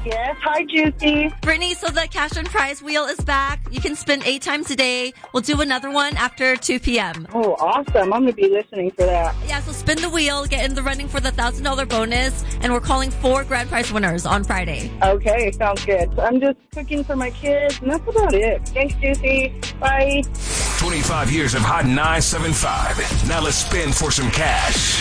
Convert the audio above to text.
Yes, hi, Juicy. Brittany, so the cash and prize wheel is back. You can spin 8 times a day. We'll do another one after 2 p.m. Oh, awesome. I'm going to be listening for that. Yeah, so spin the wheel, get in the running for the $1,000 bonus, and we're calling 4 grand prize winners on Friday. Okay, sounds good. I'm just cooking for my kids, and that's about it. Thanks, Juicy. Bye. 25 years of Hot 975. Now let's spin for some cash.